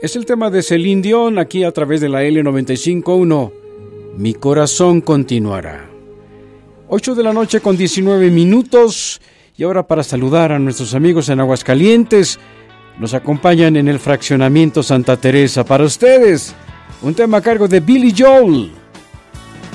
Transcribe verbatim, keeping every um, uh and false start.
Es el tema de Celine Dion aquí a través de la L noventa y cinco punto uno. Mi corazón continuará. ocho de la noche con diecinueve minutos. Y ahora para saludar a nuestros amigos en Aguascalientes. Nos acompañan en el fraccionamiento Santa Teresa. Para ustedes, un tema a cargo de Billy Joel.